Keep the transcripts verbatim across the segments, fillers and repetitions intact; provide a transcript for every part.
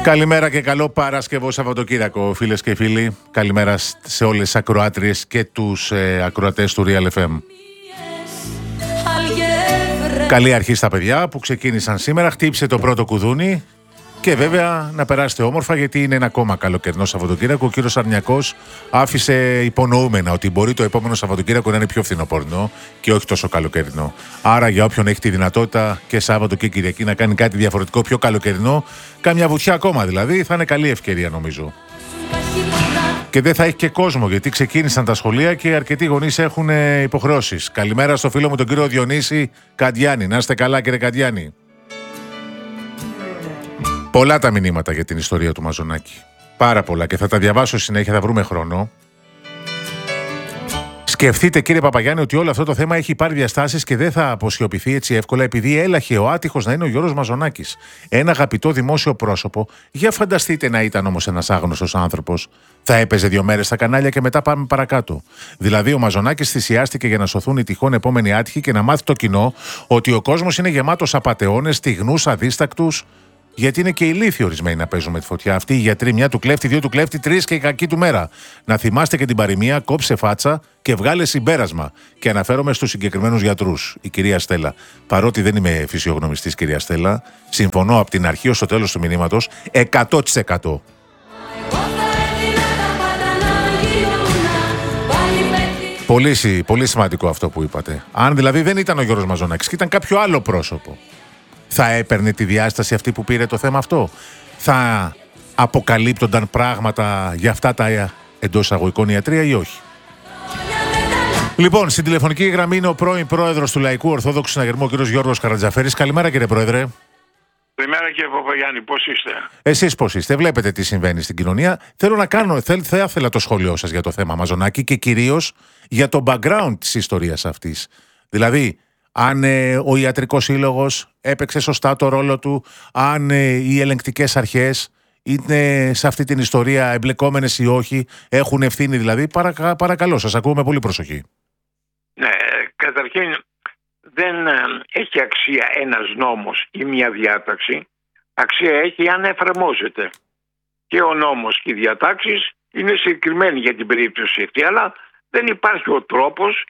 Καλημέρα και καλό Παρασκευό Σαββατοκύριακο, φίλες και φίλοι. Καλημέρα σε όλες τις ακροάτριες και τους ε, ακροατές του Real εφ εμ. Καλή αρχή στα παιδιά που ξεκίνησαν σήμερα. Χτύπησε το πρώτο κουδούνι. Και βέβαια να περάσετε όμορφα, γιατί είναι ένα ακόμα καλοκαιρινό Σαββατοκύριακο. Ο κύριος Αρνιακός άφησε υπονοούμενα ότι μπορεί το επόμενο Σαββατοκύριακο να είναι πιο φθινοπορεινό και όχι τόσο καλοκαιρινό. Άρα, για όποιον έχει τη δυνατότητα και Σάββατο και Κυριακή να κάνει κάτι διαφορετικό, πιο καλοκαιρινό, κάμια βουτιά ακόμα δηλαδή, θα είναι καλή ευκαιρία νομίζω. Και δεν θα έχει και κόσμο, γιατί ξεκίνησαν τα σχολεία και αρκετοί γονείς έχουν υποχρεώσεις. Καλημέρα στο φίλο μου τον κύριο Διονύση Καντιάνη. Να είστε καλά, κύριε Καντιάνη. Πολλά τα μηνύματα για την ιστορία του Μαζονάκη. Πάρα πολλά, και θα τα διαβάσω συνέχεια, θα βρούμε χρόνο. Σκεφτείτε, κύριε Παπαγιάννη, ότι όλο αυτό το θέμα έχει πάρει διαστάσεις και δεν θα αποσιωπηθεί έτσι εύκολα, επειδή έλαχε ο άτυχος να είναι ο Γιώργος Μαζονάκης. Ένα αγαπητό δημόσιο πρόσωπο. Για φανταστείτε να ήταν όμως ένας άγνωστος άνθρωπος. Θα έπαιζε δύο μέρες στα κανάλια και μετά πάμε παρακάτω. Δηλαδή, ο Μαζονάκης θυσιάστηκε για να σωθούν οι τυχόν επόμενοι άτυχοι και να μάθει το κοινό ότι ο κόσμος είναι γεμάτος απατεώνες, στιγνούς, αδίστακτους. Γιατί είναι και ηλίθιοι ορισμένοι να παίζουν με τη φωτιά. Αυτοί οι γιατροί, μια του κλέφτη, δύο του κλέφτη, τρεις και η κακή του μέρα. Να θυμάστε και την παροιμία, κόψε φάτσα και βγάλε συμπέρασμα. Και αναφέρομαι στους συγκεκριμένους γιατρούς. Η κυρία Στέλλα. Παρότι δεν είμαι φυσιογνωμιστής, κυρία Στέλλα, συμφωνώ από την αρχή ως το τέλος του μηνύματος εκατό τοις εκατό. Πολύ, πολύ σημαντικό αυτό που είπατε. Αν δηλαδή δεν ήταν ο Γιώργος Μαζονάκης και ήταν κάποιο άλλο πρόσωπο, θα έπαιρνε τη διάσταση αυτή που πήρε το θέμα αυτό? Θα αποκαλύπτονταν πράγματα για αυτά τα εντός εισαγωγικών ιατρεία ή όχι? Λοιπόν, στην τηλεφωνική γραμμή είναι ο πρώην πρόεδρος του Λαϊκού Ορθόδοξου Συναγερμού, ο κύριος Γιώργος Καρατζαφέρης. Καλημέρα, κύριε Πρόεδρε. Καλημέρα, κύριε Παπαγιάννη, πώς είστε? Εσείς πώς είστε? Βλέπετε τι συμβαίνει στην κοινωνία. Θέλω να κάνω, θα ήθελα το σχόλιο σας για το θέμα Μαζονάκη και κυρίως για το background της ιστορίας αυτής. Δηλαδή, αν ε, ο Ιατρικός Σύλλογος έπαιξε σωστά το ρόλο του, αν ε, οι ελεγκτικές αρχές είναι σε αυτή την ιστορία εμπλεκόμενες ή όχι, έχουν ευθύνη δηλαδή. Παρακα, παρακαλώ, σας ακούω με πολύ προσοχή. Ναι, καταρχήν δεν ε, έχει αξία ένας νόμος ή μια διάταξη. Αξία έχει αν εφαρμόζεται. Και ο νόμος και οι διατάξεις είναι συγκεκριμένοι για την περίπτωση αυτή, αλλά δεν υπάρχει ο τρόπος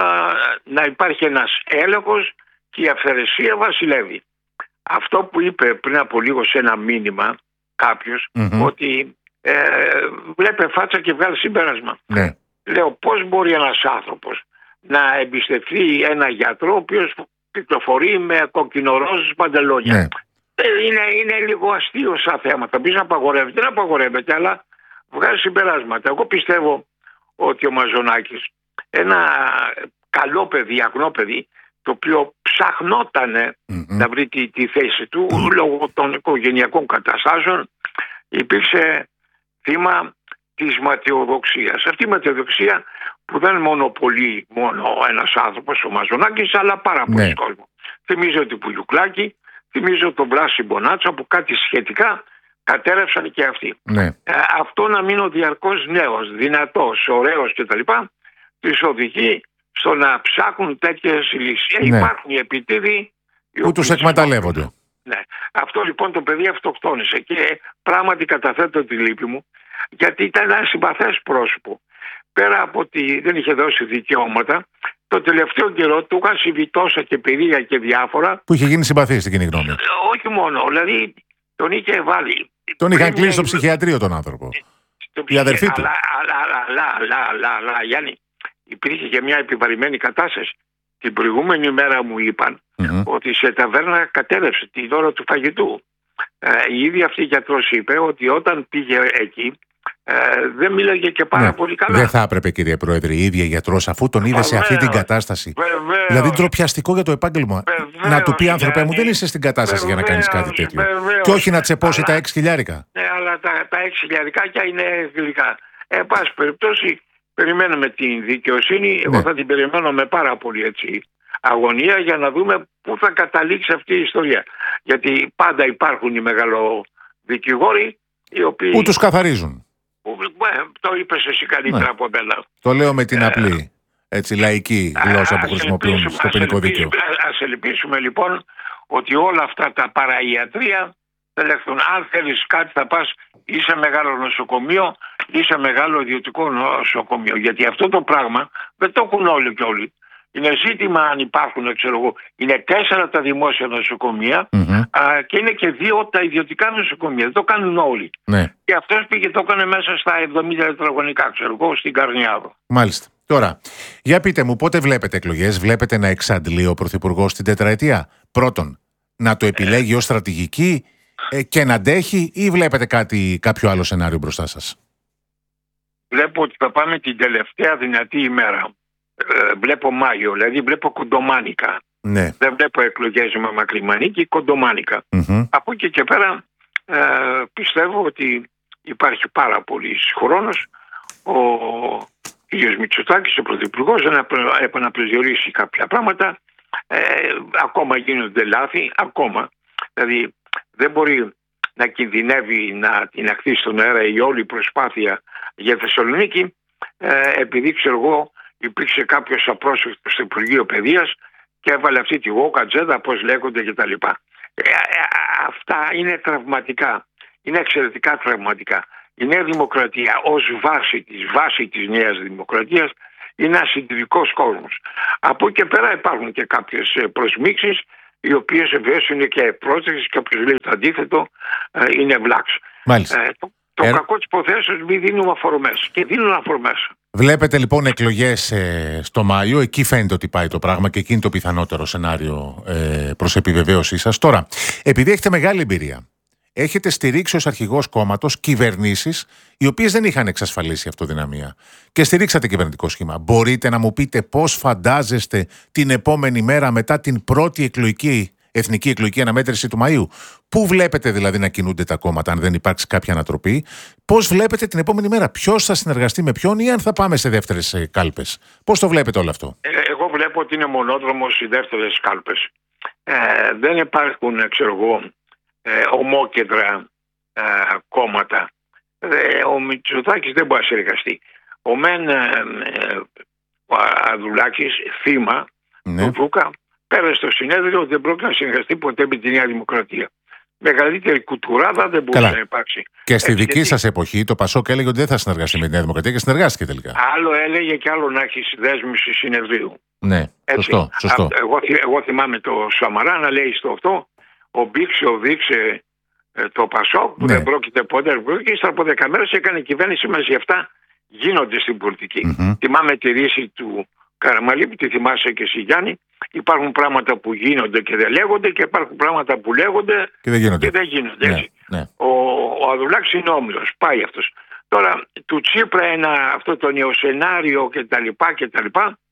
να υπάρχει ένας έλεγχος και η αυθαιρεσία βασιλεύει. Αυτό που είπε πριν από λίγο σε ένα μήνυμα κάποιος, mm-hmm. ότι ε, βλέπε φάτσα και βγάλει συμπέρασμα. Ναι. Λέω, πώς μπορεί ένας άνθρωπος να εμπιστευτεί ένα γιατρό ο οποίος κυκλοφορεί με κοκκινοροζ παντελόνια? Ναι. Είναι, είναι λίγο αστείο σαν θέμα. Θα πεις να απαγορεύεται, δεν απαγορεύεται, αλλά βγάζει συμπεράσματα. Εγώ πιστεύω ότι ο Μαζονάκης, ένα καλό παιδί, αγνό παιδί, το οποίο ψαχνότανε mm-hmm. να βρει τη, τη θέση του mm-hmm. λόγω των οικογενειακών καταστάσεων, υπήρξε θύμα της ματαιοδοξίας. Αυτή η ματαιοδοξία που δεν μονοπολεί μόνο ένας άνθρωπος, ο Μαζονάκης, αλλά πάρα πολλοί ναι. κόσμος. Θυμίζω την Πουλιουκλάκη, θυμίζω τον Βλάση Μπονάτσα, που κάτι σχετικά κατέρευσαν και αυτοί. Ναι. Ε, αυτό να μείνει ο διαρκώς νέος, δυνατός, ωραίος κτλ. Τις οδηγεί στο να ψάχνουν τέτοιες λύσεις. Ναι. Υπάρχουν οι επιτίδοι που τους εκμεταλλεύονται. Ναι. Αυτό λοιπόν το παιδί αυτοκτόνησε και πράγματι καταθέτω τη λύπη μου, γιατί ήταν ένα συμπαθές πρόσωπο. Πέρα από ότι δεν είχε δώσει δικαιώματα, το τελευταίο καιρό του είχαν συμβεί τόσα και παιδεία και διάφορα. Που είχε γίνει συμπαθής στην κοινή γνώμη. Όχι μόνο, δηλαδή τον είχε βάλει. Τον είχαν κλείσει στο ψυχιατρίο τον άνθρωπο. Η αδερφή του. Αλλά, αλλά, αλλά, αλλά, αλλά, αλλά, Γιάννη, υπήρχε και μια επιβαρημένη κατάσταση. Την προηγούμενη μέρα μου είπαν mm-hmm. ότι σε ταβέρνα κατέρευσε την ώρα του φαγητού. Ε, η ίδια αυτή γιατρός είπε ότι όταν πήγε εκεί ε, δεν μίλαγε και πάρα ναι. πολύ καλά. Δεν θα έπρεπε, κύριε Πρόεδρε, η ίδια γιατρός, αφού τον είδε σε αυτή την κατάσταση. Βεβαίως. Δηλαδή ντροπιαστικό για το επάγγελμα. Βεβαίως. Να του πει, άνθρωπέ μου, δεν είσαι στην κατάσταση Βεβαίως. για να κάνεις κάτι τέτοιο. Βεβαίως. Και όχι να τσεπώσει αλλά, τα έξι χιλιάρικα. Ναι, αλλά τα, τα έξι χιλιάρικάκια είναι γλυκά. Εν πάση περιπτώσει, περιμένουμε την δικαιοσύνη. Ναι. Εγώ θα την περιμένω με πάρα πολύ έτσι αγωνία για να δούμε πού θα καταλήξει αυτή η ιστορία. Γιατί πάντα υπάρχουν οι μεγαλοδικηγόροι οι οποίοι... Που τους καθαρίζουν. Που, ε, το είπες εσύ καλύτερα ναι. από μένα. Το λέω με την απλή, έτσι, λαϊκή γλώσσα που χρησιμοποιούν στο ποινικό δίκαιο. Ας ελπίσουμε λοιπόν ότι όλα αυτά τα παραϊατρία ελέγχθουν. Αν θέλεις κάτι θα πας ή σε μεγάλο νοσοκομείο ή σε μεγάλο ιδιωτικό νοσοκομείο. Γιατί αυτό το πράγμα δεν το έχουν όλοι και όλοι. Είναι ζήτημα αν υπάρχουν, ξέρω εγώ, είναι τέσσερα τα δημόσια νοσοκομεία mm-hmm. α, και είναι και δύο τα ιδιωτικά νοσοκομεία. Δεν το κάνουν όλοι. Ναι. Και αυτός πήγε το έκανε μέσα στα εβδομήντα τετραγωνικά, ξέρω εγώ, στην Καρνιάδο. Μάλιστα. Τώρα, για πείτε μου, πότε βλέπετε εκλογές, βλέπετε να εξαντλεί ο Πρωθυπουργός την τετραετία? Πρώτον, να το επιλέγει ε... ως στρατηγική ε, και να αντέχει, ή βλέπετε κάτι, κάποιο άλλο σενάριο μπροστά σας? Βλέπω ότι θα πάμε την τελευταία δυνατή ημέρα. Ε, βλέπω Μάιο, δηλαδή βλέπω κοντομάνικα. Ναι. Δεν βλέπω εκλογές με Μακριμανίκη, κοντομάνικα. Mm-hmm. Από εκεί και πέρα ε, πιστεύω ότι υπάρχει πάρα πολύ χρόνος. Ο κ. Μητσοτάκης, ο Πρωθυπουργός, δεν επαναπροσδιορίσει κάποια πράγματα. Ε, ακόμα γίνονται λάθη, ακόμα. Δηλαδή δεν μπορεί να κινδυνεύει να την αχθεί στον αέρα η όλη προσπάθεια για Θεσσαλονίκη, ε, επειδή ξέρω εγώ υπήρξε κάποιος απρόσεκτος στο Υπουργείο Παιδείας και έβαλε αυτή τη γόκατζέτα, πώς λέγονται κτλ. Ε, ε, αυτά είναι τραυματικά. Είναι εξαιρετικά τραυματικά. Η Νέα Δημοκρατία ως βάση της, βάση της Νέας Δημοκρατίας είναι ένα συντηρητικός κόσμος. Από εκεί και πέρα υπάρχουν και κάποιες προσμίξεις, οι οποίες βεβαίως είναι και πρόσεξες και όποιος λέει το αντίθετο είναι βλάξ. Μάλιστα. Ε, το το ε... κακό της υποθέσεως μην δίνουμε αφορμές. Και δίνουν αφορμές. Βλέπετε λοιπόν εκλογές ε, στο Μάιο, εκεί φαίνεται ότι πάει το πράγμα και εκεί είναι το πιθανότερο σενάριο ε, προς επιβεβαίωσή σας. Τώρα, επειδή έχετε μεγάλη εμπειρία, έχετε στηρίξει ως αρχηγός κόμματος κυβερνήσεις οι οποίες δεν είχαν εξασφαλίσει αυτοδυναμία και στηρίξατε κυβερνητικό σχήμα. Μπορείτε να μου πείτε πώς φαντάζεστε την επόμενη μέρα μετά την πρώτη εκλογική, εθνική εκλογική αναμέτρηση του Μαΐου? Πού βλέπετε δηλαδή να κινούνται τα κόμματα, αν δεν υπάρξει κάποια ανατροπή? Πώς βλέπετε την επόμενη μέρα? Ποιος θα συνεργαστεί με ποιον, ή αν θα πάμε σε δεύτερες κάλπες? Πώς το βλέπετε όλο αυτό? Ε, εγώ βλέπω ότι είναι μονόδρομος οι δεύτερες κάλπες. Ε, δεν υπάρχουν, ξέρω εγώ, ε, ομόκεντρα ε, κόμματα. Ε, ο Μητσοτάκης δεν μπορεί να συνεργαστεί. Ο Μεν ε, ε, ο Ανδρουλάκης, θύμα ναι. του Βούκα, πέρασε στο συνέδριο ότι δεν πρόκειται να συνεργαστεί ποτέ με τη Νέα Δημοκρατία. Μεγαλύτερη κουτουράδα δεν μπορούσε να υπάρξει. Και στη δική γιατί... σας εποχή το Πασόκ έλεγε ότι δεν θα συνεργαστεί με τη Νέα Δημοκρατία και συνεργάστηκε τελικά. Άλλο έλεγε και άλλο να έχει δέσμευση συνεδρίου. Ναι, σωστό. σωστό. Α, εγώ, εγώ θυμάμαι το Σαμαρά να λέει στο αυτό, ο Μπίξε, ο Δείξε ε, το Πασόκ που ναι. δεν πρόκειται ποτέ. Και ύστερα από δέκα μέρες έκανε κυβέρνηση μαζί. Αυτά γίνονται στην πολιτική. Mm-hmm. Θυμάμαι τη ρίση του Καραμαλή, που τη θυμάσαι και εσύ Γιάννη. Υπάρχουν πράγματα που γίνονται και δεν λέγονται και υπάρχουν πράγματα που λέγονται και δεν γίνονται. Και δεν γίνονται ναι, ναι. Ο, ο Ανδρουλάκης είναι όμιλος, πάει αυτός. Τώρα του Τσίπρα ένα, αυτό το νεοσενάριο κτλ. κτλ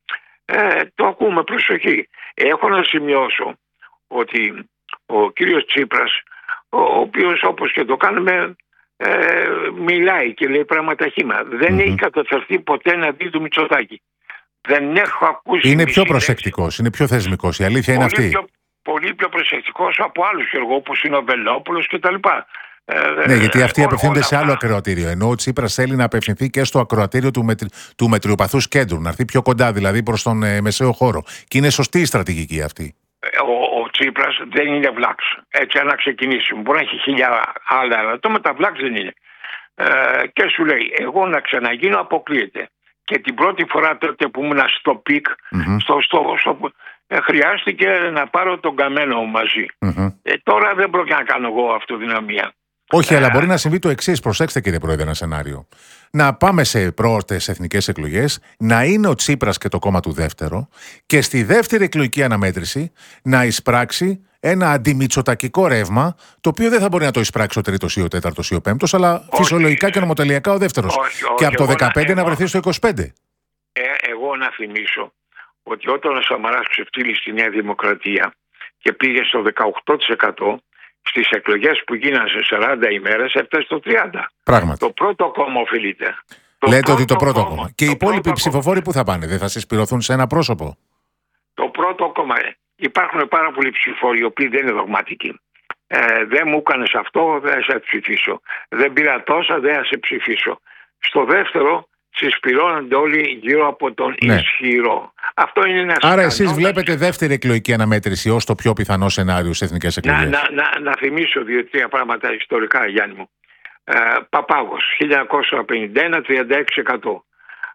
ε, το ακούμε προσοχή. Έχω να σημειώσω ότι ο κύριος Τσίπρας, ο, ο οποίος όπως και το κάνουμε ε, μιλάει και λέει πράγματα χύμα. Δεν mm-hmm. έχει καταφερθεί ποτέ να δει του Μητσοτάκη. Δεν έχω ακούσει. Είναι πιο προσεκτικός, είναι πιο θεσμικός. Η αλήθεια είναι πολύ αυτή. Πιο, πολύ πιο προσεκτικός από άλλους εγώ, όπως είναι ο Βελόπουλος κτλ. Ε, ναι, γιατί αυτοί ό, απευθύνονται σε άλλο ακροατήριο. Ενώ ο Τσίπρας θέλει να απευθυνθεί και στο ακροατήριο του, μετρι... του μετριοπαθούς κέντρου. Να έρθει πιο κοντά, δηλαδή προς τον ε, μεσαίο χώρο. Και είναι σωστή η στρατηγική αυτή. Ο, ο Τσίπρας δεν είναι βλάξ. Έτσι, να ξεκινήσουμε. Μπορεί να έχει χίλια άλλα, αλλά το μεταβλάξ δεν είναι. Ε, και σου λέει, εγώ να ξαναγίνω αποκλείεται. Και την πρώτη φορά τότε που ήμουν στο πικ, mm-hmm. στο, στο, στο, ε, χρειάστηκε να πάρω τον καμένο μαζί. Mm-hmm. Ε, τώρα δεν πρόκειται να κάνω εγώ αυτοδυναμία. Όχι, ε, αλλά μπορεί να συμβεί το εξής. Προσέξτε, κύριε Πρόεδρε, ένα σενάριο. Να πάμε σε πρώτες εθνικές εκλογές, να είναι ο Τσίπρας και το κόμμα του δεύτερο, και στη δεύτερη εκλογική αναμέτρηση να εισπράξει ένα αντιμητσοτακικό ρεύμα, το οποίο δεν θα μπορεί να το εισπράξει ο τρίτος ή ο τέταρτος ή ο πέμπτος, αλλά όχι, φυσιολογικά και νομοτελειακά ο δεύτερος. Όχι, όχι, και από το δεκαπέντε να, να βρεθεί στο είκοσι πέντε. Ε, εγώ να θυμίσω ότι όταν ο Σαμαράς ξεφτύλει στη Νέα Δημοκρατία και πήγε στο δεκαοκτώ τοις εκατό, στις εκλογές που γίνανε σε σαράντα ημέρες έφτασε στο τριάντα τοις εκατό. Πράγματι. Το πρώτο κόμμα οφείλεται. Το Λέτε πρώτο ότι το πρώτο κόμμα. κόμμα. Και οι υπόλοιποι ψηφοφόροι που θα πάνε, δεν θα συσπηρωθούν σε ένα πρόσωπο? Το πρώτο κόμμα. Υπάρχουν πάρα πολλοί ψηφοφόροι οι οποίοι δεν είναι δογματικοί. Ε, δεν μου έκανες αυτό, δεν θα σε ψηφίσω. Δεν πήρα τόσα, δεν θα σε ψηφίσω. Στο δεύτερο συσπηρώνονται όλοι γύρω από τον ναι. ισχυρό. Αυτό είναι ένα. Άρα εσείς βλέπετε δεύτερη εκλογική αναμέτρηση ως το πιο πιθανό σενάριο στις εθνικές εκλογές. Να, να, να, να θυμίσω δύο-τρία πράγματα ιστορικά, Γιάννη μου. Ε, Παπάγος, χίλια εννιακόσια πενήντα ένα, τριάντα έξι τοις εκατό.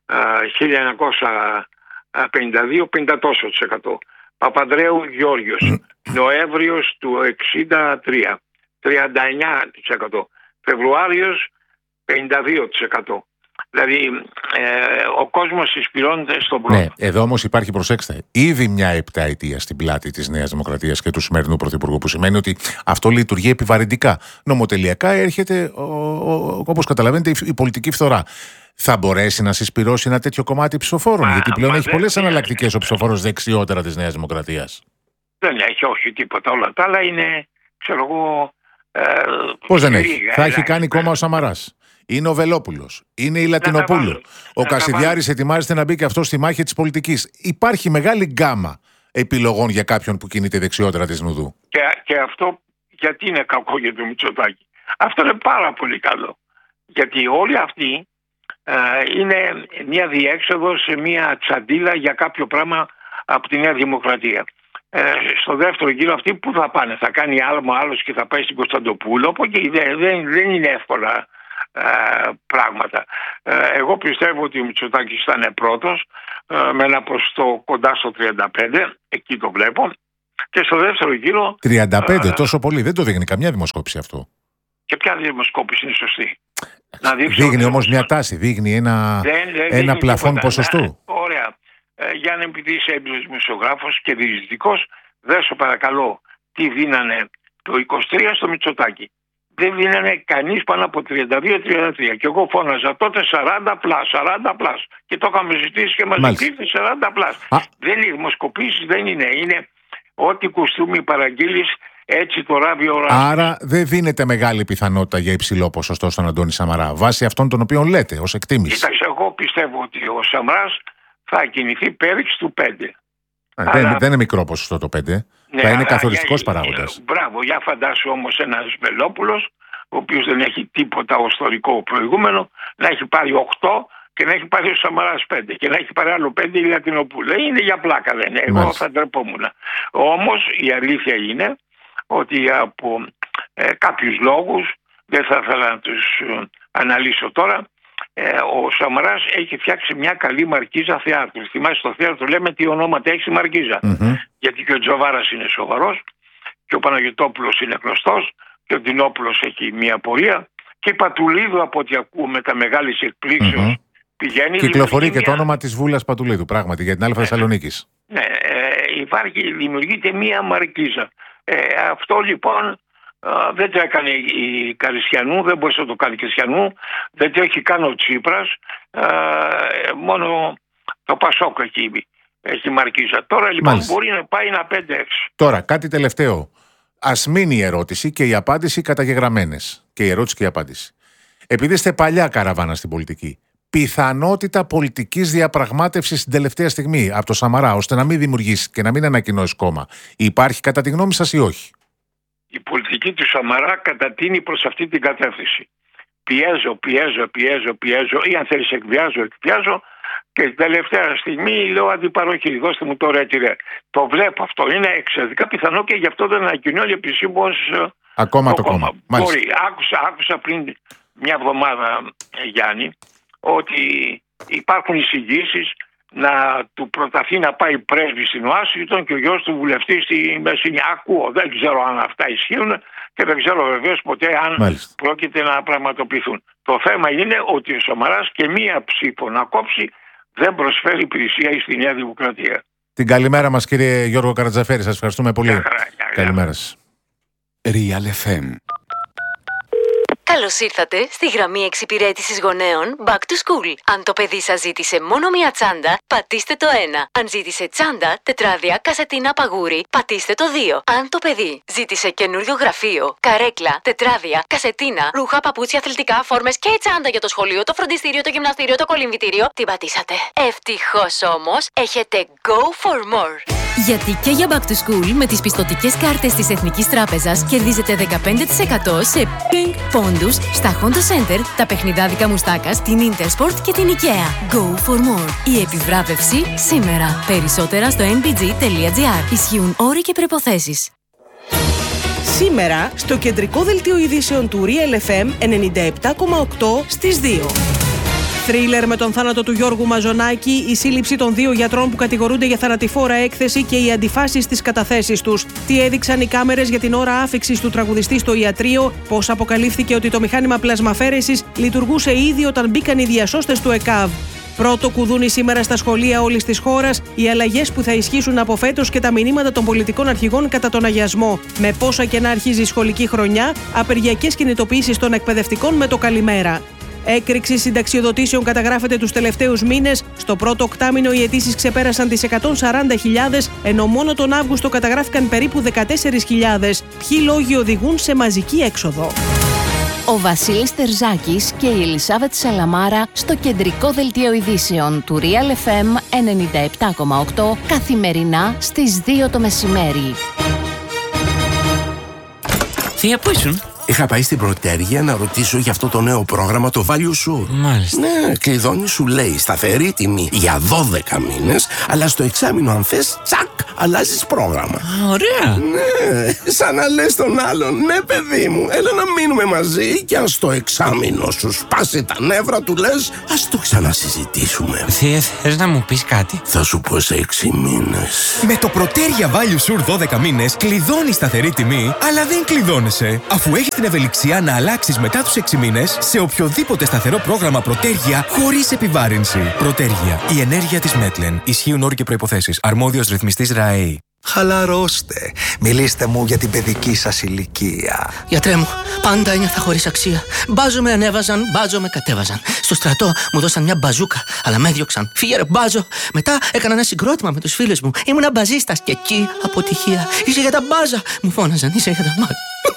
Ε, χίλια εννιακόσια πενήντα δύο, πενήντα τοις εκατό. Παπανδρέου Γιώργος, mm. Νοέμβριος του εξήντα τρία, τριάντα εννέα τοις εκατό. Φεβρουάριος, πενήντα δύο τοις εκατό. Δηλαδή ε, ο κόσμος συσπηρώνεται στον πρώτο. Ναι, εδώ όμως υπάρχει, προσέξτε, ήδη μια επταετία στην πλάτη της Νέας Δημοκρατίας και του σημερινού Πρωθυπουργού, που σημαίνει ότι αυτό λειτουργεί επιβαρυντικά. Νομοτελειακά έρχεται, όπως καταλαβαίνετε, η πολιτική φθορά. Θα μπορέσει να συσπηρώσει ένα τέτοιο κομμάτι ψηφοφόρων? Γιατί πλέον έχει πολλές εναλλακτικές ο ψηφοφόρος δεξιότερα της Νέας Δημοκρατίας. Δεν έχει, όχι τίποτα. Όλα τα άλλα είναι, ξέρω εγώ. Ε, Πώς δεν έχει? Θα έχει κάνει κόμμα ο Σαμαράς. Είναι ο Βελόπουλος. Είναι η Λατινοπούλου. Ο Κασιδιάρης ετοιμάζεται να μπει και αυτό στη μάχη της πολιτικής. Υπάρχει μεγάλη γκάμα επιλογών για κάποιον που κινείται δεξιότερα της Νουδού. Και, και αυτό γιατί είναι κακό για το Μητσοτάκη? Αυτό είναι πάρα πολύ καλό. Γιατί όλοι αυτοί ε, είναι μια διέξοδο σε μια τσαντίλα για κάποιο πράγμα από τη Νέα Δημοκρατία. Ε, στο δεύτερο γύρο αυτοί που θα πάνε? Θα κάνει άλμα άλλος και θα πάει στην Κωνσταντοπούλου. Οπότε δεν, δεν, δεν είναι εύκολα Uh, πράγματα. Uh, εγώ πιστεύω ότι ο Μητσοτάκης θα είναι πρώτος uh, με ένα ποσοστό κοντά στο τριάντα πέντε, εκεί το βλέπω, και στο δεύτερο γύρο τριάντα πέντε, uh, τόσο πολύ, δεν το δείχνει καμιά δημοσκόπηση αυτό. Και ποια δημοσκόπηση είναι σωστή? Να δείχνει όμως μια τάση, δείχνει ένα, δεν, δεν, ένα πλαφόν ποσοστού. Ναι, ωραία. Uh, Γιάννη, επειδή είσαι έμπειρος δημοσιογράφος και διεισδυτικός, δέσω παρακαλώ τι δίνανε το είκοσι τρία στο Μητσοτάκη. Δεν δίνανε κανείς πάνω από τριάντα δύο τριάντα τρία. Και εγώ φώναζα τότε σαράντα πλάς, σαράντα πλάς. Και το είχαμε ζητήσει και μας ζητήσει σαράντα πλάς. Δεν είναι δημοσκοπήσεις, δεν είναι. Είναι ό,τι κουστούμι παραγγείλεις, έτσι το ράβει ο ράβει. Άρα δεν δίνεται μεγάλη πιθανότητα για υψηλό ποσοστό στον Αντώνη Σαμαρά, βάσει αυτών των οποίων λέτε, ως εκτίμηση. Κοίταξε, εγώ πιστεύω ότι ο Σαμαράς θα κινηθεί πέριξ του πέντε. Αλλά... Δεν, δεν είναι μικρό ποσοστό το πέντε. Ναι, θα είναι καθοριστικός παράγοντας. Μπράβο, για φαντάσου όμως ένας Βελόπουλος, ο οποίος δεν έχει τίποτα ιστορικό προηγούμενο, να έχει πάρει οκτώ και να έχει πάρει ο Σαμαράς πέντε και να έχει πάρει άλλο πέντε η Λατινοπούλου. Είναι για πλάκα, δεν είναι? Εγώ θα ντρεπόμουν. Όμως η αλήθεια είναι ότι από ε, κάποιους λόγους, δεν θα ήθελα να τους ε, αναλύσω τώρα, ε, ο Σαμαράς έχει φτιάξει μια καλή μαρκίζα θεάτρου. Θυμάσαι στο θέατρο λέμε τι ονόματα έχει η μαρκίζα. Mm-hmm. Γιατί και ο Τζοβάρας είναι σοβαρός και ο Παναγιωτόπουλος είναι γνωστός και ο Ντινόπουλος έχει μια πορεία και η Πατουλίδου, από ό,τι ακούμε, τα μεγάλης εκπλήξεως mm-hmm. πηγαίνει. Κυκλοφορεί και μια... το όνομα της Βούλας Πατουλίδου, πράγματι, για την Αλφα Θεσσαλονίκης. Ναι, ε, υπάρχει, δημιουργείται μια μαρκίζα. Ε, αυτό λοιπόν ε, δεν το έκανε η Καρισιανού, δεν μπορούσε να το κάνει η Καρισιανού, δεν το έχει κάνει ο Τσίπρας, ε, μόνο το Πασόκ εκεί έχει μαρκίζα. Τώρα λοιπόν Μάλιστα. μπορεί να πάει ένα πέντε έξι. Τώρα κάτι τελευταίο. Ας μείνει η ερώτηση και η απάντηση καταγεγραμμένες. Και η ερώτηση και η απάντηση. Επειδή είστε παλιά καραβάνα στην πολιτική, πιθανότητα πολιτικής διαπραγμάτευσης στην τελευταία στιγμή από το Σαμαρά, ώστε να μην δημιουργήσει και να μην ανακοινώσει κόμμα, υπάρχει κατά τη γνώμη σας ή όχι? Η πολιτική του Σαμαρά κατατείνει προς αυτή την κατεύθυνση. Πιέζω, πιέζω, πιέζω, πιέζω, ή αν θέλεις εκβιάζω, εκβιάζω, και την τελευταία στιγμή λέω αντιπαροχή, δώστε μου τώρα έτσι ρε. Το βλέπω αυτό, είναι εξαιρετικά πιθανό και γι' αυτό δεν ανακοινώνει επισήμως ακόμα το, το κόμμα. κόμμα. Μπορεί. Άκουσα, άκουσα πριν μια εβδομάδα, Γιάννη, ότι υπάρχουν εισηγήσεις να του προταθεί να πάει πρέσβη στην Ουάσιγκτον και ο γιος του βουλευτή στη Μεσσηνία. Ακούω, δεν ξέρω αν αυτά ισχύουν και δεν ξέρω βεβαίως ποτέ αν Μάλιστα. πρόκειται να πραγματοποιηθούν. Το θέμα είναι ότι ο Σαμαράς και μία ψήφο να κόψει δεν προσφέρει υπηρεσία στη Νέα Δημοκρατία. Την καλημέρα μας, κύριε Γιώργο Καρατζαφέρη, σας ευχαριστούμε πολύ. Για χαρά, για καλημέρα σας. Real εφ εμ. Καλώς ήρθατε στη γραμμή εξυπηρέτησης γονέων Back to School. Αν το παιδί σας ζήτησε μόνο μία τσάντα, πατήστε το ένα. Αν ζήτησε τσάντα, τετράδια, κασετίνα, παγούρι, πατήστε το δύο. Αν το παιδί ζήτησε καινούριο γραφείο, καρέκλα, τετράδια, κασετίνα, ρούχα, παπούτσια, αθλητικά, φόρμες και τσάντα για το σχολείο, το φροντιστήριο, το γυμναστήριο, το κολυμβητήριο, την πατήσατε. Ευτυχώς όμως, έχετε Go for More. Γιατί και για Back to School με τις πιστωτικές κάρτες της Εθνικής Τράπεζας κερδίζετε δεκαπέντε τοις εκατό σε ping πόντους στα Honda Center, τα παιχνιδάδικα Μουστάκας, την Intersport και την IKEA. Go for more. Η επιβράβευση σήμερα. Περισσότερα στο εν μπι τζι τελεία τζι άρ. Ισχύουν όροι και προϋποθέσεις. Σήμερα στο κεντρικό δελτίο ειδήσεων του Real εφ εμ ενενήντα επτά κόμμα οκτώ στις δύο. Θρίλερ με τον θάνατο του Γιώργου Μαζονάκη, η σύλληψη των δύο γιατρών που κατηγορούνται για θανατηφόρα έκθεση και οι αντιφάσεις στις καταθέσεις τους. Τι έδειξαν οι κάμερες για την ώρα άφιξης του τραγουδιστή στο ιατρείο, πώς αποκαλύφθηκε ότι το μηχάνημα πλασμαφέρεσης λειτουργούσε ήδη όταν μπήκαν οι διασώστες του ΕΚΑΒ. Πρώτο κουδούνι σήμερα στα σχολεία όλης της χώρας, οι αλλαγές που θα ισχύσουν από φέτος και τα μηνύματα των πολιτικών αρχηγών κατά τον αγιασμό. Με πόσα και να αρχίζει η σχολική χρονιά, απεργιακές κινητοποιήσεις των εκπαιδευτικών με το καλημέρα. Έκρηξη συνταξιοδοτήσεων καταγράφεται τους τελευταίους μήνες. Στο πρώτο οκτάμηνο οι αιτήσεις ξεπέρασαν τις εκατόν σαράντα χιλιάδες, ενώ μόνο τον Αύγουστο καταγράφηκαν περίπου δεκατέσσερις χιλιάδες. Ποιοι λόγοι οδηγούν σε μαζική έξοδο? Ο Βασίλης Τερζάκης και η Ελισάβετ Σαλαμάρα στο κεντρικό δελτίο ειδήσεων του Real εφ εμ ενενήντα επτά κόμμα οκτώ καθημερινά στις δύο το μεσημέρι. Θεία, πού ήσουν? Είχα πάει στην Πρωτέργεια να ρωτήσω για αυτό το νέο πρόγραμμα, το Value Sure. Μάλιστα. Ναι, κλειδώνει, σου λέει σταθερή τιμή για δώδεκα μήνες, αλλά στο εξάμηνο αν θες, τσακ, αλλάζεις πρόγραμμα. Α, ωραία. Ναι, σαν να λες τον άλλον, ναι παιδί μου, έλα να μείνουμε μαζί και αν στο εξάμηνο σου σπάσει τα νεύρα του λες, ας το ξανασυζητήσουμε. Θεία, θες να μου πεις κάτι? Θα σου πω σε έξι μήνες. Με το Πρωτέργεια Value Sure δώδεκα μήνες κλειδώνει σταθερή τιμή, αλλά δεν κλειδώνεσαι, αφού έχεις την ευελιξία να αλλάξεις μετά τους έξι μήνες σε οποιοδήποτε σταθερό πρόγραμμα Πρωτέργεια χωρίς επιβάρυνση. Πρωτέργεια. Η ενέργεια της Μέτλεν. Ισχύουν όροι και προϋποθέσεις. Αρμόδιος ρυθμιστής ΡΑΕΗ. Χαλαρώστε. Μιλήστε μου για την παιδική σας ηλικία. Γιατρέ μου, πάντα ένιωθα χωρίς αξία. Μπάζο με ανέβαζαν, μπάζο με κατέβαζαν. Στο στρατό μου δώσαν μια μπαζούκα, αλλά με έδιωξαν. Φύγε ρε μπάζο. Μετά έκανα ένα συγκρότημα με τους φίλους μου. Ήμουνα μπαζίστας και εκεί αποτυχία. Είσαι για τα μπάζα. Μου φώναζαν, είσαι για τα μπάζα.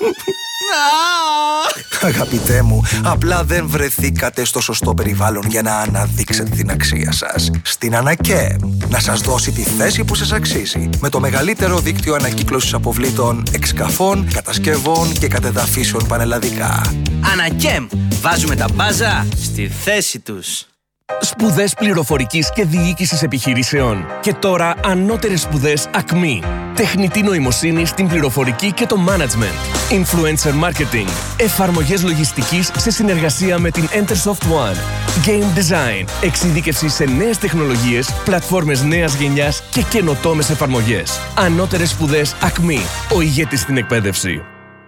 Αγαπητέ μου, απλά δεν βρεθήκατε στο σωστό περιβάλλον για να αναδείξετε την αξία σας. Στην ΑΝΑΚΕΜ, να σας δώσει τη θέση που σας αξίζει. Με το μεγαλύτερο δίκτυο ανακύκλωσης αποβλήτων, εξκαφών, κατασκευών και κατεδαφίσεων πανελλαδικά. ΑΝΑΚΕΜ, βάζουμε τα μπάζα στη θέση τους. Σπουδές πληροφορικής και διοίκησης επιχειρήσεων. Και τώρα ανώτερες σπουδές ΑΚΜΗ. Τεχνητή νοημοσύνη στην πληροφορική και το management. Influencer marketing. Εφαρμογές λογιστικής σε συνεργασία με την Entersoft One. Game design. Εξειδίκευση σε νέες τεχνολογίες, πλατφόρμες νέας γενιάς και καινοτόμες εφαρμογές. Ανώτερες σπουδές ΑΚΜΗ. Ο ηγέτης στην εκπαίδευση.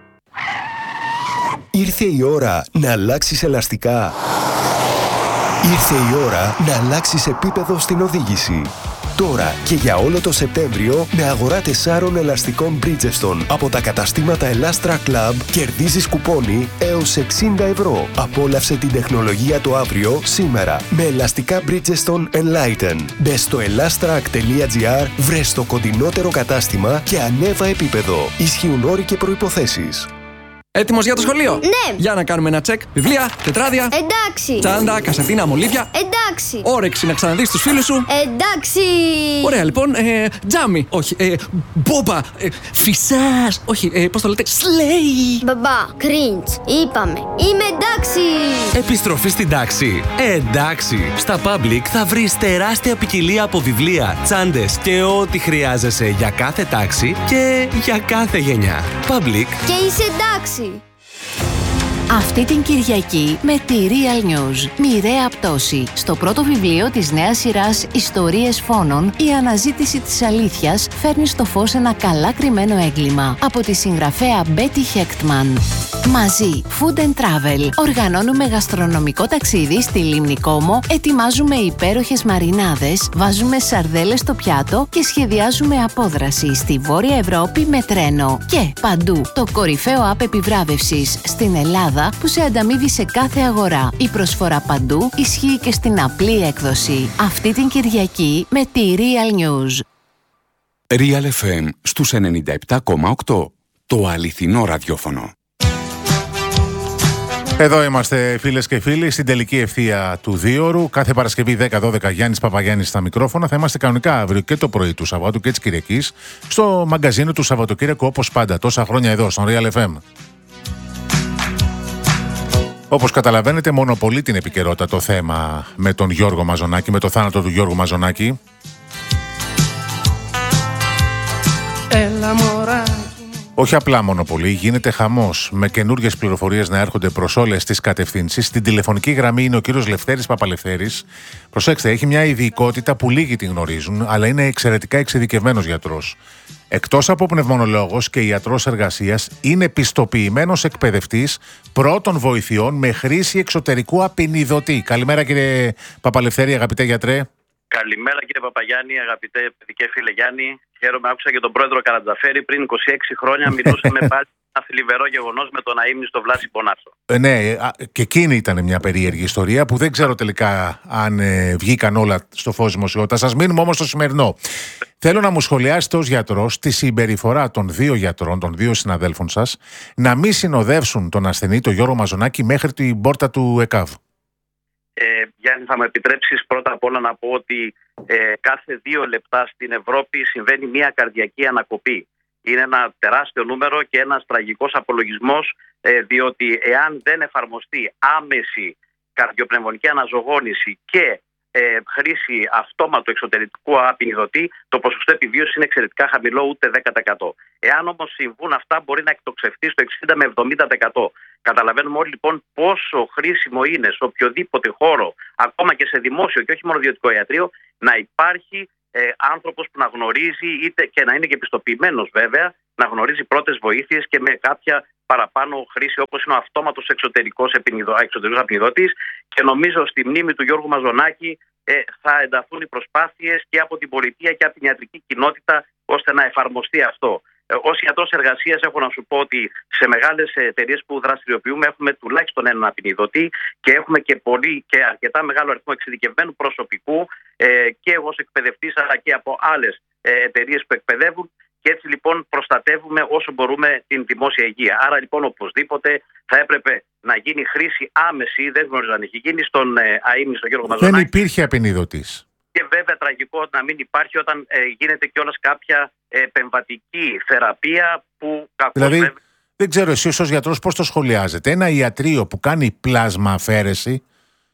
Ήρθε η ώρα να αλλάξεις ελαστικά. Ήρθε η ώρα να αλλάξεις επίπεδο στην οδήγηση. Τώρα και για όλο το Σεπτέμβριο με αγορά τεσσάρων ελαστικών Bridgestone από τα καταστήματα Elastra Club κερδίζεις κουπόνι έως εξήντα ευρώ. Απόλαυσε την τεχνολογία το αύριο σήμερα με ελαστικά Bridgestone Enlighten. Μπες στο ελάστρακ τελεία τζι άρ, βρες το κοντινότερο κατάστημα και ανέβα επίπεδο. Ισχύουν όροι και προϋποθέσεις. Έτοιμος για το σχολείο? Ναι. Για να κάνουμε ένα τσεκ. Βιβλία, τετράδια. Εντάξει. Τσάντα, κασετίνα, μολύβια. Εντάξει. Όρεξη να ξαναδείς τους φίλους σου. Εντάξει. Ωραία, λοιπόν. Ε, τζάμι. Όχι. Ε, μπόμπα. Ε, φυσάς. Όχι. Ε, πώς το λέτε? Σλέι. Μπαμπά, κριντς. Είπαμε. Είμαι εντάξει. Επιστροφή στην τάξη. Ε, εντάξει. Στα Public θα βρεις τεράστια ποικιλία από βιβλία, τσάντες και ό,τι χρειάζεσαι για κάθε τάξη και για κάθε γενιά. Public. Και είσαι εντάξει. Αυτή την Κυριακή με τη Real News. Μοιραία πτώση. Στο πρώτο βιβλίο της νέας σειράς Ιστορίες Φόνων, η αναζήτηση της αλήθειας φέρνει στο φως ένα καλά κρυμμένο έγκλημα. Από τη συγγραφέα Betty Hechtman. Μαζί, Food and Travel. Οργανώνουμε γαστρονομικό ταξίδι στη Λίμνη Κόμο, ετοιμάζουμε υπέροχες μαρινάδες, βάζουμε σαρδέλες στο πιάτο και σχεδιάζουμε απόδραση στη Βόρεια Ευρώπη με τρένο. Και παντού, το κορυφαίο app επιβράβευσης στην Ελλάδα που σε ανταμείβει σε κάθε αγορά. Η προσφορά παντού ισχύει και στην απλή έκδοση. Αυτή την Κυριακή με τη Real News. Real εφ εμ στους ενενήντα επτά κόμμα οκτώ. Το αληθινό ραδιόφωνο. Εδώ είμαστε, φίλες και φίλοι, στην τελική ευθεία του δίωρου. Κάθε Παρασκευή δέκα δώδεκα Γιάννης Παπαγιάννης στα μικρόφωνα. Θα είμαστε κανονικά αύριο και το πρωί του Σαββάτου και της Κυριακής στο μαγκαζίνο του Σαββατοκύριακου, όπως πάντα, τόσα χρόνια εδώ, στον Real εφ εμ. Όπως καταλαβαίνετε, μονοπολεί την επικαιρότητα το θέμα με τον Γιώργο Μαζονάκη, με το θάνατο του Γιώργου Μαζονάκη. Έλα, μωρά. Όχι απλά μονοπολί, γίνεται χαμός με καινούργιες πληροφορίες να έρχονται προς όλες τις κατευθύνσεις. Στην τηλεφωνική γραμμή είναι ο κύριος Λευτέρης Παπαλευθέρης. Προσέξτε, έχει μια ειδικότητα που λίγοι την γνωρίζουν, αλλά είναι εξαιρετικά εξειδικευμένος γιατρός. Εκτός από πνευμονολόγος και ιατρός εργασίας, είναι πιστοποιημένος εκπαιδευτής πρώτων βοηθειών με χρήση εξωτερικού απεινιδωτή. Καλημέρα, κύριε Παπαλευθέρη, αγαπητέ γιατρέ. Καλημέρα, κύριε Παπαγιάννη, αγαπητέ παιδικέ φίλε Γιάννη. Χαίρομαι, άκουσα και τον πρόεδρο Καρατζαφέρη πριν είκοσι έξι χρόνια μιλούσαμε πάλι ένα θλιβερό γεγονός με τον αείμνη στο Βλάση Πονάσο. Ε, ναι, και εκείνη ήταν μια περίεργη ιστορία που δεν ξέρω τελικά αν ε, βγήκαν όλα στο φως δημοσιότητα. Σας μείνουμε όμως στο σημερινό. Θέλω να μου σχολιάσετε ως γιατρός τη συμπεριφορά των δύο γιατρών, των δύο συναδέλφων σας, να μην συνοδεύσουν τον ασθενή, τον Γιώργο Μαζονάκη, μέχρι την πόρτα του ΕΚΑΒ. Ε, Γιάννη, θα μου επιτρέψεις πρώτα απ' όλα να πω ότι ε, κάθε δύο λεπτά στην Ευρώπη συμβαίνει μια καρδιακή ανακοπή. Είναι ένα τεράστιο νούμερο και ένας τραγικός απολογισμός, ε, διότι εάν δεν εφαρμοστεί άμεση καρδιοπνευμονική αναζωογόνηση και ε, χρήση αυτόματου εξωτερικού απεινιδωτή, το ποσοστό επιβίωσης είναι εξαιρετικά χαμηλό, ούτε δέκα τοις εκατό. Εάν όμως συμβούν αυτά, μπορεί να εκτοξευτεί στο εξήντα με εβδομήντα τοις εκατό. Καταλαβαίνουμε όλοι λοιπόν πόσο χρήσιμο είναι σε οποιοδήποτε χώρο, ακόμα και σε δημόσιο και όχι μόνο ιδιωτικό ιατρείο, να υπάρχει ε, άνθρωπος που να γνωρίζει, είτε και να είναι και πιστοποιημένος βέβαια, να γνωρίζει πρώτες βοήθειες και με κάποια παραπάνω χρήση, όπως είναι ο αυτόματος εξωτερικός απεινιδωτής. Και νομίζω στη μνήμη του Γιώργου Μαζονάκη ε, θα ενταθούν οι προσπάθειες και από την πολιτεία και από την ιατρική κοινότητα ώστε να εφαρμοστεί αυτό. Ως ιατρός εργασίας έχω να σου πω ότι σε μεγάλες εταιρείες που δραστηριοποιούμε έχουμε τουλάχιστον έναν απεινιδωτή και έχουμε και πολύ και αρκετά μεγάλο αριθμό εξειδικευμένου προσωπικού ε, και εγώ ως εκπαιδευτής αλλά και από άλλες ε, εταιρείες που εκπαιδεύουν, και έτσι λοιπόν προστατεύουμε όσο μπορούμε την δημόσια υγεία. Άρα λοιπόν οπωσδήποτε θα έπρεπε να γίνει χρήση άμεση, δεν γνωρίζω αν έχει γίνει, στον ε, αείμνη, στον Γιώργο Μαζονάκη. Δεν υπήρχε απεινιδωτής. Και βέβαια τραγικό να μην υπάρχει όταν ε, γίνεται κιόλας κάποια επεμβατική θεραπεία που κακώς... Δηλαδή, βέβαια... δεν ξέρω εσείς ως γιατρός πώς το σχολιάζετε. Ένα ιατρείο που κάνει πλάσμα αφαίρεση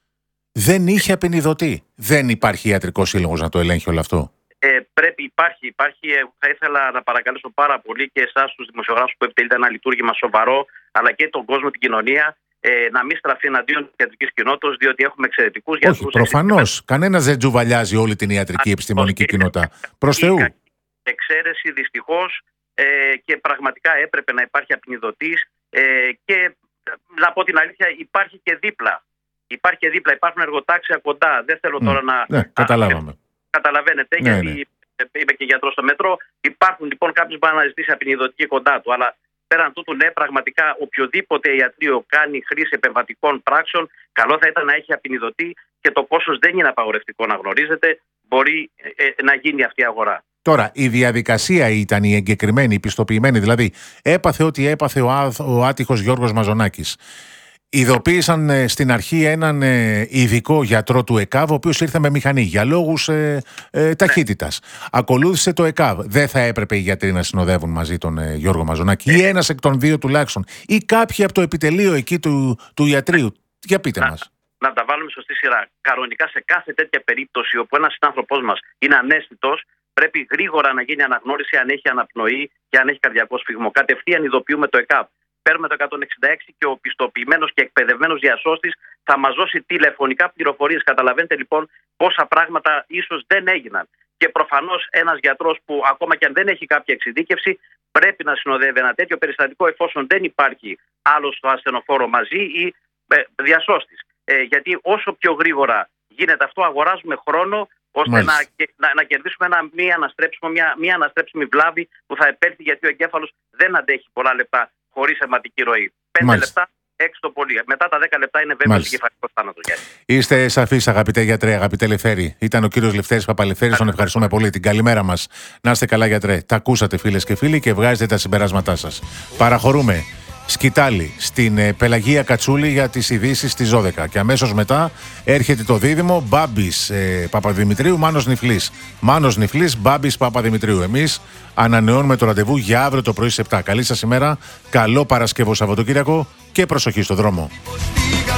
δεν είχε απεινιδωτή. Δεν υπάρχει ιατρικός σύλλογος να το ελέγχει όλο αυτό. Ε, πρέπει, υπάρχει, υπάρχει. Ε, θα ήθελα να παρακαλέσω πάρα πολύ και εσάς τους δημοσιογράφους που επιτελείτε ένα λειτουργήμα σοβαρό, αλλά και τον κόσμο, την κοινωνία, ε, να μην στραφεί εναντίον της ιατρικής κοινότητας, διότι έχουμε εξαιρετικούς γιατρούς. Όχι, προφανώς. Κανένας δεν τζουβαλιάζει όλη την ιατρική επιστημονική κοινότητα. Προς Θεού. Εξαίρεση δυστυχώς ε, και πραγματικά έπρεπε να υπάρχει απεινιδωτής ε, και να πω την αλήθεια, υπάρχει και δίπλα. Υπάρχει και δίπλα, υπάρχουν εργοτάξια κοντά. Δεν θέλω τώρα mm, να... Ναι, καταλάβαμε. Καταλαβαίνετε, ναι, γιατί ναι. είμαι και γιατρός στο μέτρο. Υπάρχουν λοιπόν κάποιος που μπορεί να ζητήσει απεινιδωτική κοντά του, αλλά πέραν τούτου, ναι, πραγματικά οποιοδήποτε ιατρείο κάνει χρήση επεμβατικών πράξεων, καλό θα ήταν να έχει απεινιδωτή και το κόστος δεν είναι απαγορευτικό να γνωρίζετε, μπορεί ε, να γίνει αυτή η αγορά. Τώρα, η διαδικασία ήταν η εγκεκριμένη, η πιστοποιημένη, δηλαδή έπαθε ό,τι έπαθε ο, ά, ο άτυχος Γιώργος Μαζονάκης. Ειδοποίησαν ε, στην αρχή έναν ε, ειδικό γιατρό του ΕΚΑΒ, ο οποίος ήρθε με μηχανή για λόγους ε, ε, ταχύτητας. Ναι. Ακολούθησε το ΕΚΑΒ. Δεν θα έπρεπε οι γιατροί να συνοδεύουν μαζί τον ε, Γιώργο Μαζονάκη, ή ένας εκ των δύο τουλάχιστον, ή κάποιοι από το επιτελείο εκεί του, του ιατρείου. Για πείτε μας. Να τα βάλουμε σωστή σειρά. Κανονικά σε κάθε τέτοια περίπτωση όπου ένας συνάνθρωπός μας είναι ανέστητος, πρέπει γρήγορα να γίνει αναγνώριση αν έχει αναπνοή και αν έχει καρδιακό σφυγμό. Κατευθείαν ειδοποιούμε το ΕΚΑΒ. Παίρνουμε το εκατόν εξήντα έξι και ο πιστοποιημένος και εκπαιδευμένος διασώστης θα μας δώσει τηλεφωνικά πληροφορίες. Καταλαβαίνετε λοιπόν πόσα πράγματα ίσως δεν έγιναν. Και προφανώς ένας γιατρός που ακόμα και αν δεν έχει κάποια εξειδίκευση πρέπει να συνοδεύει ένα τέτοιο περιστατικό εφόσον δεν υπάρχει άλλος στο ασθενοφόρο μαζί ή ε, διασώστης. Ε, γιατί όσο πιο γρήγορα γίνεται αυτό, αγοράζουμε χρόνο ώστε να, να, να κερδίσουμε ένα, μία, αναστρέψιμο, μία, μία αναστρέψιμη βλάβη που θα επέλθει, γιατί ο εγκέφαλος δεν αντέχει πολλά λεπτά χωρίς αιματική ροή. Πέντε λεπτά, έξι το πολύ. Μετά τα δέκα λεπτά είναι βέβαιος εγκεφαλικός θάνατος. Είστε σαφείς, αγαπητέ γιατρέ, αγαπητέ Λευτέρη. Ήταν ο κύριος Λευτέρης Παπαλευθέρης, τον ευχαριστούμε πολύ. Την καλημέρα μας. Να είστε καλά, γιατρέ. Τα ακούσατε, φίλες και φίλοι, και βγάζετε τα συμπεράσματά σας. Παραχωρούμε. σκητάλη στην ε, Πελαγία Κατσούλη για τις ειδήσεις στις δώδεκα. Και αμέσως μετά έρχεται το δίδυμο Μπάμπης ε, Παπαδημητρίου, Μάνος Νιφλής. Μάνος Νιφλής, Μπάμπης Παπαδημητρίου. Εμείς ανανεώνουμε το ραντεβού για αύριο το πρωί στις επτά. Καλή σας ημέρα, καλό Παρασκευό Σαββατοκύριακο και προσοχή στο δρόμο.